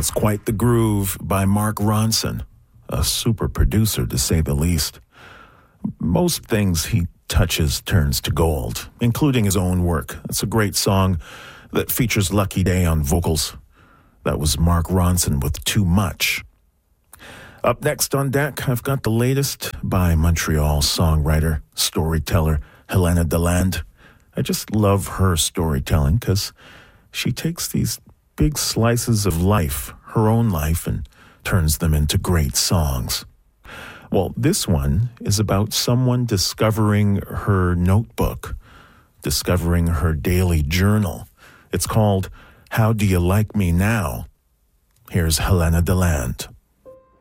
That's quite the groove by Mark Ronson, a super producer to say the least. Most things he touches turns to gold, including his own work. It's a great song that features Lucky Day on vocals. That was Mark Ronson with Too Much. Up next on deck, I've got the latest by Montreal songwriter, storyteller Helena Deland. I just love her storytelling because she takes these big slices of life, her own life, and turns them into great songs. Well, this one is about someone discovering her notebook, discovering her daily journal. It's called How Do You Like Me Now? Here's Helena Deland.